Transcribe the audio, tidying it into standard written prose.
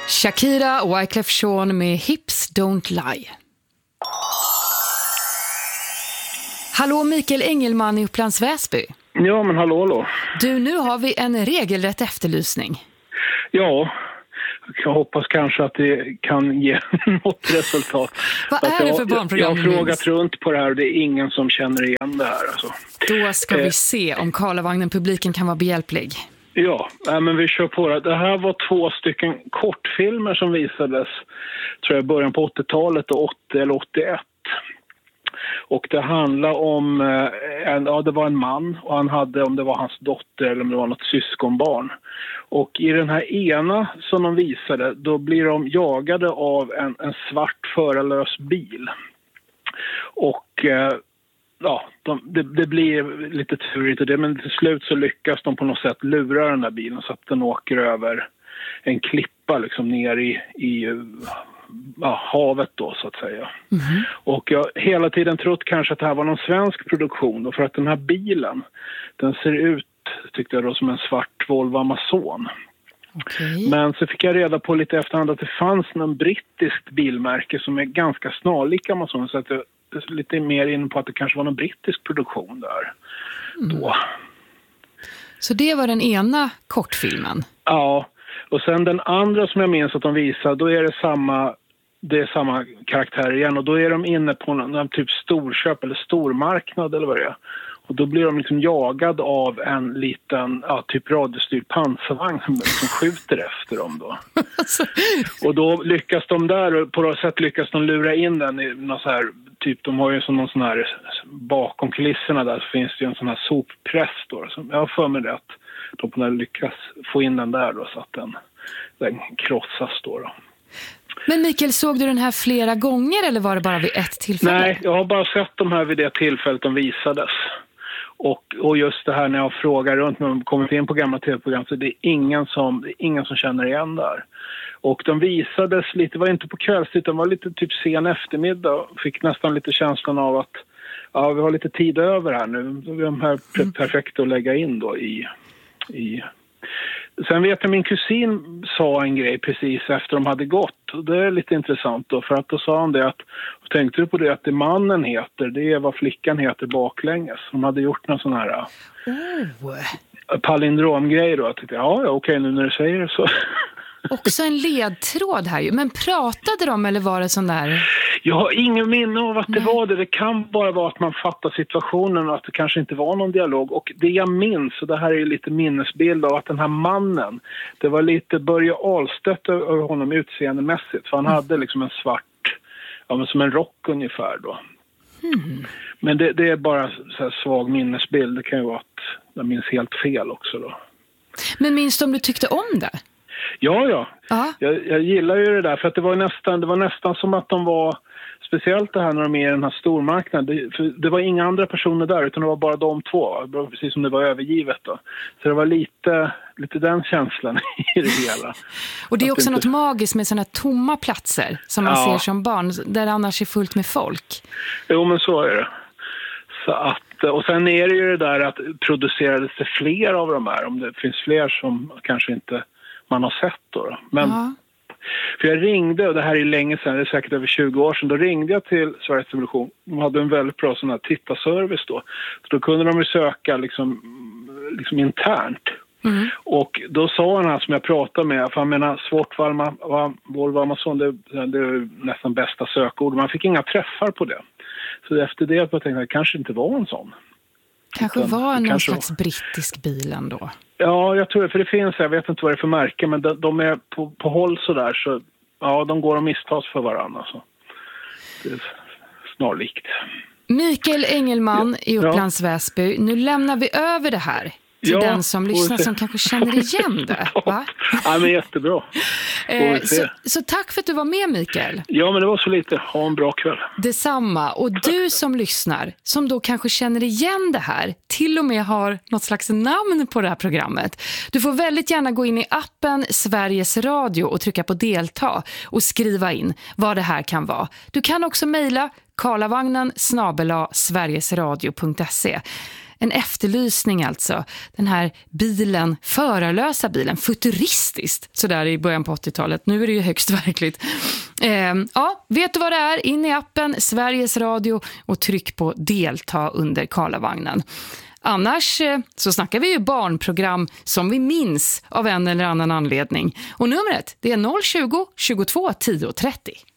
Shakira och Wyclef Jean med Hips Don't Lie. Hallå Mikael Engelman i Upplands Väsby. Ja, men hallå. Du, nu har vi en regelrätt efterlysning. Ja, jag hoppas kanske att det kan ge något resultat. Vad är det för barnprogram? Jag har frågat runt på det här och det är ingen som känner igen det här. Alltså. Då ska vi se om Karlavagnen-publiken kan vara behjälplig. Ja, men vi kör på det. Det här var 2 stycken kortfilmer som visades, tror jag, i början på 80-talet och 80 eller 81. Och det handlar om, det var en man och han hade, om det var hans dotter eller om det var något syskonbarn. Och i den här ena som de visade, då blir de jagade av en svart förarlös bil. Och det blir lite turigt och det, men till slut så lyckas de på något sätt lura den där bilen så att den åker över en klippa liksom ner i havet då så att säga. Mm-hmm. Och jag har hela tiden trott kanske att det här var någon svensk produktion då, för att den här bilen, den ser ut, tyckte jag då, som en svart Volvo Amazon. Okay. Men så fick jag reda på lite efterhand att det fanns någon brittiskt bilmärke som är ganska snarlik Amazon, så att jag är lite mer inne på att det kanske var någon brittisk produktion där då. Så det var den ena kortfilmen? Ja, och sen den andra som jag minns att de visar, då är det samma karaktär igen. Och då är de inne på någon typ storköp eller stormarknad eller vad det är. Och då blir de liksom jagad av en liten typ radiostyrd pansarvagn som liksom skjuter efter dem då. Och då lyckas de där, och på något sätt lyckas de lura in den i någon så här, typ de har ju någon sån här, bakom kulisserna där så finns det ju en sån här soppress då. Så jag har för mig det att de på något lyckas få in den där då så att den krossas då. Men Mikael, såg du den här flera gånger eller var det bara vid ett tillfälle? Nej, jag har bara sett de här vid det tillfället de visades. Och just det här när jag frågar runt när de kommit in på gamla tv-program, så det är ingen som känner igen där. Och de visades lite, var inte på kvällstid, de var lite typ sen eftermiddag. Fick nästan lite känslan av att vi har lite tid över här nu. Vi är de här perfekt att lägga in då i. Sen vet jag min kusin sa en grej precis efter de hade gått. Och det är lite intressant då, för att då sa han det att, tänkte du på det att det mannen heter, det är vad flickan heter baklänges. De hade gjort någon sån här palindromgrej då. Jag tyckte, okej, nu när du säger det så. Också en ledtråd här ju. Men pratade de eller var det sån där? Jag har ingen minne av att det var det. Det kan bara vara att man fattar situationen och att det kanske inte var någon dialog. Och det jag minns, och det här är ju lite minnesbild av att den här mannen, det var lite Börje Ahlstedt över honom utseendemässigt. För han hade liksom en svart, men som en rock ungefär då. Men det är bara så här svag minnesbild. Det kan ju vara att jag minns helt fel också då. Men minns du om du tyckte om det? Ja. Jag gillar ju det där, för att det var nästan som att de var, speciellt det här när de är i den här stormarknaden, det var inga andra personer där utan det var bara de två, precis som det var övergivet då. Så det var lite den känslan i det hela. Och det är också något magiskt med sådana här tomma platser som man ser som barn, där det annars är fullt med folk. Jo, men så är det. Så att, och sen är det ju det där att producerades det fler av de här, om det finns fler som kanske inte man har sett då. Men för jag ringde, och det här är länge sedan, det är säkert över 20 år sedan, då ringde jag till Sveriges Television. De hade en väldigt bra sån här tittarservice då. Så då kunde de ju söka liksom internt. Och då sa han här som jag pratade med, för han menar svårt Volvo Amazon, det är nästan bästa sökord. Man fick inga träffar på det. Så efter det jag tänkte att det kanske inte var en sån. Kanske var någon slags brittisk bil ändå. Ja, jag tror det. För det finns, jag vet inte vad det är för märke, men de är på håll så där, så de går och misstas för varandra. Så. Det är snarlikt. Mikael Engelman i Upplands Väsby. Nu lämnar vi över det här till den som lyssnar som kanske känner igen det. Va? Ja, men jättebra. Så tack för att du var med, Mikael. Ja, men det var så lite. Ha en bra kväll. Detsamma. Och du som lyssnar, som då kanske känner igen det här, till och med har något slags namn på det här programmet. Du får väldigt gärna gå in i appen Sveriges Radio och trycka på delta och skriva in vad det här kan vara. Du kan också mejla karlavagnen@sverigesradio.se. en efterlysning alltså. Den här bilen, förarlösa bilen, futuristiskt sådär i början på 80-talet. Nu är det ju högst verkligt. Ja, vet du vad det är? In i appen Sveriges Radio och tryck på delta under Karlavagnen. Annars så snackar vi ju barnprogram som vi minns av en eller annan anledning. Och numret det är 020 22 10 30.